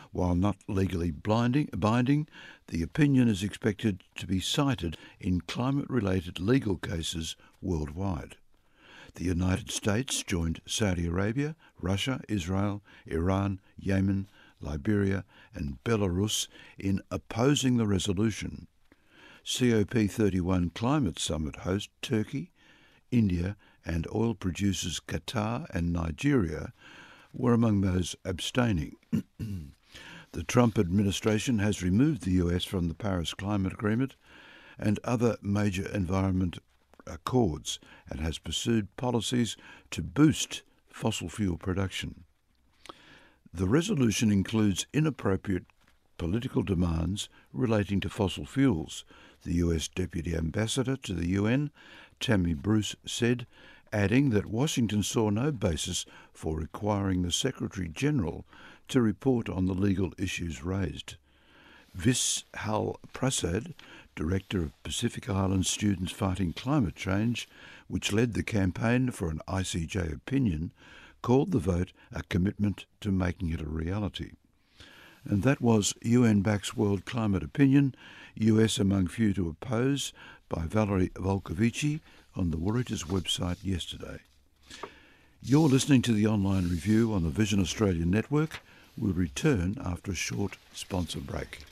While not legally binding, the opinion is expected to be cited in climate-related legal cases worldwide. The United States joined Saudi Arabia, Russia, Israel, Iran, Yemen, Liberia and Belarus in opposing the resolution. COP31 Climate Summit host Turkey, India and oil producers Qatar and Nigeria were among those abstaining. The Trump administration has removed the US from the Paris Climate Agreement and other major environment accords and has pursued policies to boost fossil fuel production. The resolution includes inappropriate political demands relating to fossil fuels, the US Deputy Ambassador to the UN, Tammy Bruce, said, adding that Washington saw no basis for requiring the Secretary-General to report on the legal issues raised. Vishal Prasad, Director of Pacific Island Students Fighting Climate Change, which led the campaign for an ICJ opinion, called the vote a commitment to making it a reality. And that was UN-Back's World Climate Opinion, US Among Few to Oppose, by Valerie Volkovici on the Reuters website yesterday. You're listening to the online review on the Vision Australia network. We'll return after a short sponsor break.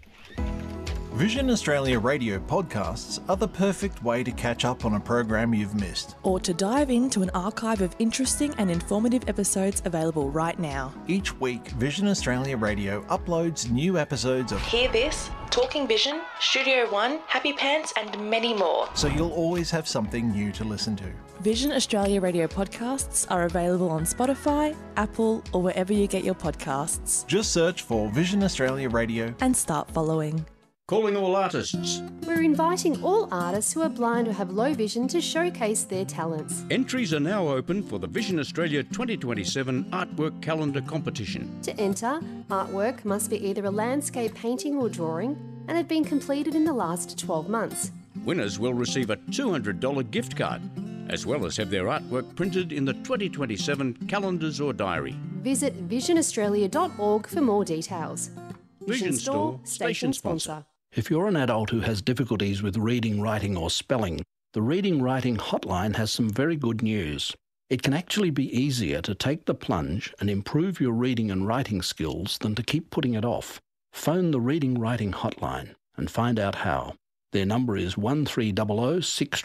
Vision Australia radio podcasts are the perfect way to catch up on a program you've missed. Or to dive into an archive of interesting and informative episodes available right now. Each week, Vision Australia Radio uploads new episodes of Hear This, Talking Vision, Studio One, Happy Pants and many more. So you'll always have something new to listen to. Vision Australia radio podcasts are available on Spotify, Apple or wherever you get your podcasts. Just search for Vision Australia Radio and start following. Calling all artists. We're inviting all artists who are blind or have low vision to showcase their talents. Entries are now open for the Vision Australia 2027 Artwork Calendar Competition. To enter, artwork must be either a landscape painting or drawing and have been completed in the last 12 months. Winners will receive a $200 gift card, as well as have their artwork printed in the 2027 calendars or diary. Visit visionaustralia.org for more details. Vision Store, station sponsor. If you're an adult who has difficulties with reading, writing or spelling, the Reading Writing Hotline has some very good news. It can actually be easier to take the plunge and improve your reading and writing skills than to keep putting it off. Phone the Reading Writing Hotline and find out how. Their number is 1300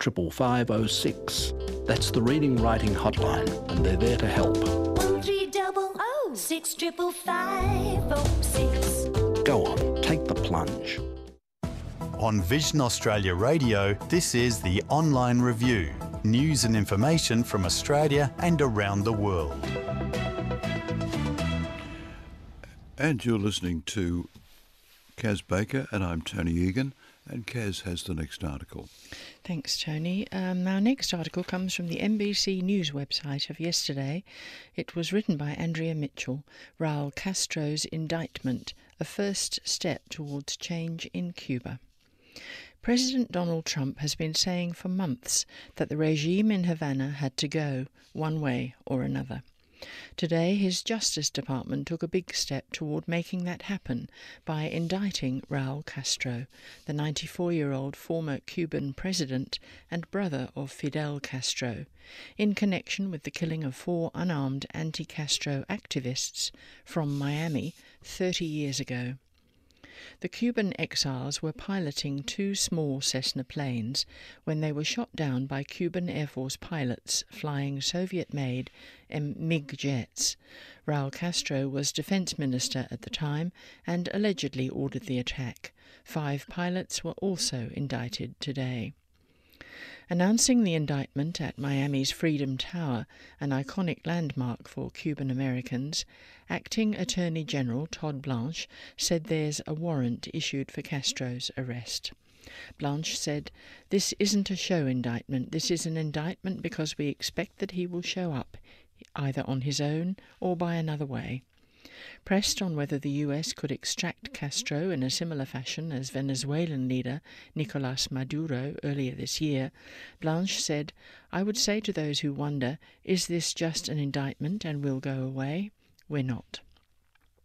65506. That's the Reading Writing Hotline and they're there to help. 1300 65506. Go on, take the plunge. On Vision Australia Radio, this is the Online Review. News and information from Australia and around the world. And you're listening to Kaz Baker and I'm Tony Egan. And Kaz has the next article. Thanks, Tony. Our next article comes from the NBC News website of yesterday. It was written by Andrea Mitchell, Raul Castro's indictment, a first step towards change in Cuba. President Donald Trump has been saying for months that the regime in Havana had to go, one way or another. Today, his Justice Department took a big step toward making that happen by indicting Raul Castro, the 94-year-old former Cuban president and brother of Fidel Castro, in connection with the killing of 4 unarmed anti-Castro activists from Miami 30 years ago. The Cuban exiles were piloting 2 small Cessna planes when they were shot down by Cuban Air Force pilots flying Soviet-made MiG jets. Raul Castro was defense minister at the time and allegedly ordered the attack. 5 pilots were also indicted today. Announcing the indictment at Miami's Freedom Tower, an iconic landmark for Cuban Americans, Acting Attorney General Todd Blanche said there's a warrant issued for Castro's arrest. Blanche said, "This isn't a show indictment. This is an indictment because we expect that he will show up, either on his own or by another way." Pressed on whether the US could extract Castro in a similar fashion as Venezuelan leader Nicolás Maduro earlier this year, Blanche said, "I would say to those who wonder, is this just an indictment and will go away? We're not."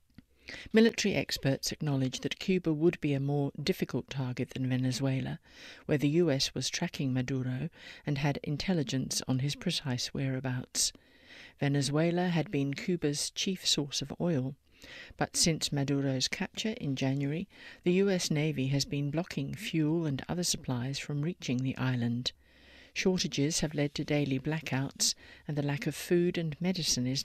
Military experts acknowledge that Cuba would be a more difficult target than Venezuela, where the US was tracking Maduro and had intelligence on his precise whereabouts. Venezuela had been Cuba's chief source of oil, but since Maduro's capture in January, the US Navy has been blocking fuel and other supplies from reaching the island. Shortages have led to daily blackouts, and the lack of food and medicine is